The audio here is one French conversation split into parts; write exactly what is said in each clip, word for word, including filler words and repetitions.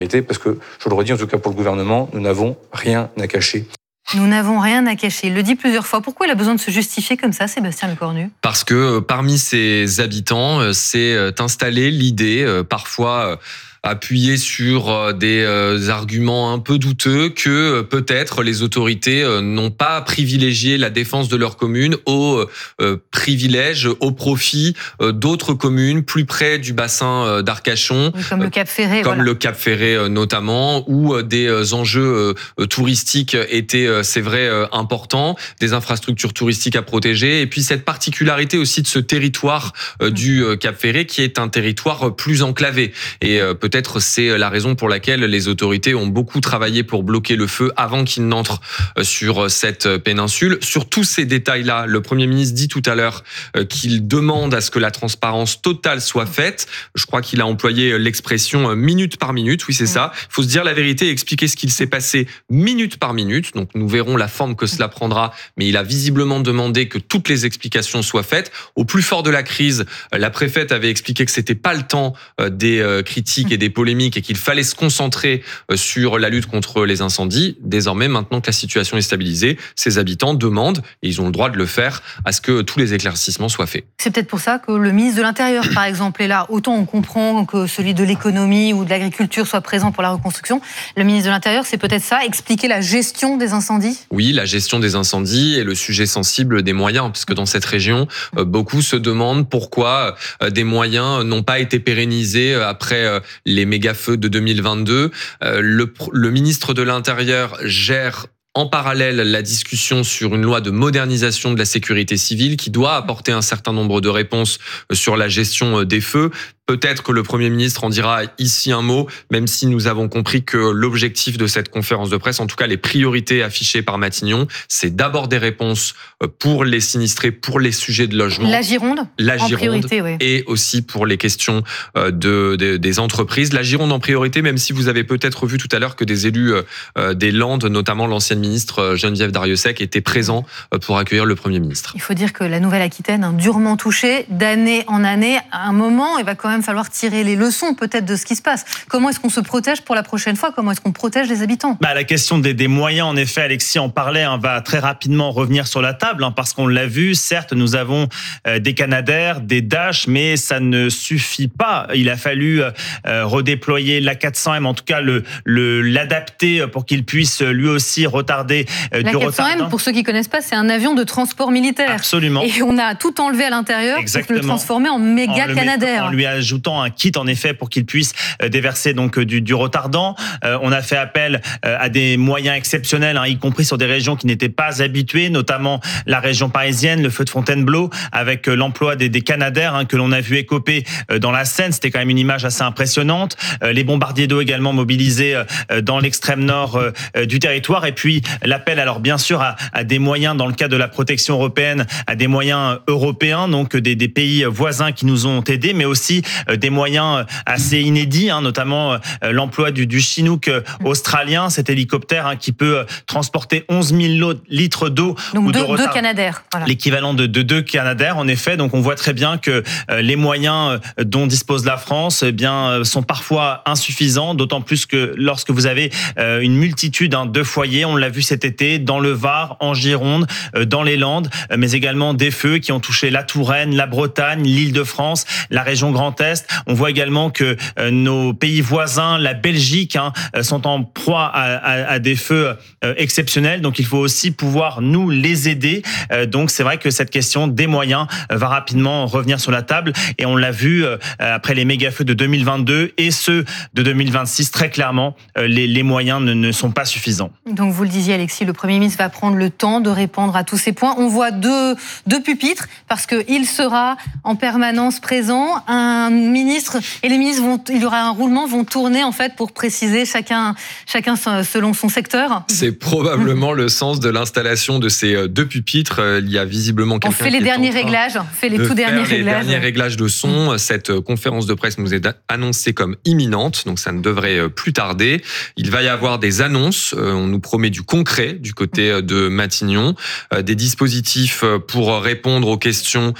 Parce que, je le redis, en tout cas pour le gouvernement, nous n'avons rien à cacher. Nous n'avons rien à cacher. Il le dit plusieurs fois. Pourquoi il a besoin de se justifier comme ça, Sébastien Lecornu ? Parce que parmi ses habitants, s'est installée l'idée, parfois appuyée sur des arguments un peu douteux, que peut-être les autorités n'ont pas privilégié la défense de leur commune au privilège, au profit d'autres communes plus près du bassin d'Arcachon. Oui, comme le Cap Ferré. Comme voilà. le Cap Ferré notamment, où des enjeux touristiques étaient, c'est vrai, importants, des infrastructures touristiques à protéger, et puis cette particularité aussi de ce territoire du Cap Ferré qui est un territoire plus enclavé. Et peut-être c'est la raison pour laquelle les autorités ont beaucoup travaillé pour bloquer le feu avant qu'il n'entre sur cette péninsule. Sur tous ces détails-là, le Premier ministre dit tout à l'heure qu'il demande à ce que la transparence totale soit faite. Je crois qu'il a employé l'expression minute par minute. Oui, c'est ça. Il faut se dire la vérité et expliquer ce qu'il s'est passé minute par minute. Donc nous verrons la forme que cela prendra, mais il a visiblement demandé que toutes les explications soient faites. Au plus fort de la crise, la préfète avait expliqué que c'était pas le temps des critiques et des polémiques et qu'il fallait se concentrer sur la lutte contre les incendies. Désormais, maintenant que la situation est stabilisée, ses habitants demandent, et ils ont le droit de le faire, à ce que tous les éclaircissements soient faits. C'est peut-être pour ça que le ministre de l'Intérieur, par exemple, est là. Autant on comprend que celui de l'économie ou de l'agriculture soit présent pour la reconstruction. Le ministre de l'Intérieur, c'est peut-être ça, expliquer la gestion des incendies ? Oui, la gestion des incendies est le sujet sensible des moyens, puisque dans cette région, beaucoup se demandent pourquoi des moyens n'ont pas été pérennisés après les méga-feux de deux mille vingt-deux. Le, le ministre de l'Intérieur gère en parallèle la discussion sur une loi de modernisation de la sécurité civile qui doit apporter un certain nombre de réponses sur la gestion des feux. Peut-être que le Premier ministre en dira ici un mot, même si nous avons compris que l'objectif de cette conférence de presse, en tout cas les priorités affichées par Matignon, c'est d'abord des réponses pour les sinistrés, pour les sujets de logement. La Gironde, la en Gironde priorité, oui. Et aussi pour les questions de, de, des entreprises. La Gironde en priorité, même si vous avez peut-être vu tout à l'heure que des élus des Landes, notamment l'ancienne ministre Geneviève Darrieussecq, étaient présents pour accueillir le Premier ministre. Il faut dire que la Nouvelle-Aquitaine, hein, durement touchée, d'année en année, à un moment, il va quand même falloir tirer les leçons peut-être de ce qui se passe. Comment est-ce qu'on se protège pour la prochaine fois ? Comment est-ce qu'on protège les habitants ? Bah, la question des, des moyens, en effet, Alexis en parlait, hein, va très rapidement revenir sur la table, hein, parce qu'on l'a vu, certes, nous avons euh, des Canadair, des Dash, mais ça ne suffit pas. Il a fallu euh, redéployer l'A quatre cents M, en tout cas le, le, l'adapter pour qu'il puisse lui aussi retarder euh, du retard. L'A quatre cents M, pour ceux qui ne connaissent pas, c'est un avion de transport militaire. Absolument. Et on a tout enlevé à l'intérieur. Exactement. Pour le transformer en méga en Canadair. En lui ajoutant un kit, en effet, pour qu'il puisse déverser donc du, du retardant. Euh, on a fait appel à des moyens exceptionnels, hein, y compris sur des régions qui n'étaient pas habituées, notamment la région parisienne, le feu de Fontainebleau, avec l'emploi des, des Canadair, hein, que l'on a vu écoper dans la Seine. C'était quand même une image assez impressionnante. Euh, les bombardiers d'eau également mobilisés dans l'extrême nord euh, du territoire. Et puis l'appel, alors bien sûr, à, à des moyens dans le cadre de la protection européenne, à des moyens européens, donc des, des pays voisins qui nous ont aidés, mais aussi euh, des moyens assez inédits, hein, notamment euh, l'emploi du, du Chinook australien, cet hélicoptère hein, qui peut transporter onze mille litres d'eau. Donc ou deux, de retard, deux Canadair. Voilà. L'équivalent de, de deux Canadair, en effet. Donc on voit très bien que euh, les moyens dont dispose la France eh bien, sont parfois insuffisants, d'autant plus que lorsque vous avez euh, une multitude hein, de foyers, on l'a vu cet été, dans le Var, en Gironde, euh, dans les Landes, euh, mais également des feux qui ont touché la Touraine, la Bretagne, l'Île-de-France, la région Grand Est. On voit également que euh, nos pays voisins, la Belgique, hein, sont en proie à, à, à des feux euh, exceptionnels. Donc il faut aussi pouvoir nous les aider. Euh, donc c'est vrai que cette question des moyens euh, va rapidement revenir sur la table. Et on l'a vu euh, après les méga-feux de deux mille vingt-deux et ceux de deux mille vingt-six, très clairement, euh, les, les moyens ne, ne sont pas suffisants. Donc vous le disiez, Alexis, le Premier ministre va prendre le temps de répondre à tous ces points. On voit deux, deux pupitres parce qu'il sera en permanence présent. Un ministre et les ministres, vont, il y aura un roulement, vont tourner en fait pour préciser chacun, chacun selon son secteur. C'est probablement le sens de l'installation de ces deux pupitres. Il y a visiblement quelqu'un qui On fait les est derniers en train réglages, on fait les de tout derniers faire réglages. Les derniers réglages de son. Cette conférence de presse nous est annoncée comme imminente, donc ça ne devrait plus tarder. Il va y avoir des annonces. On nous promet du concret du côté de Matignon, des dispositifs pour répondre aux questions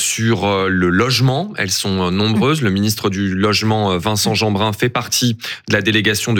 sur le logement. Elles sont nombreuses. Le ministre du Logement, Vincent Jeanbrun, fait partie de la délégation de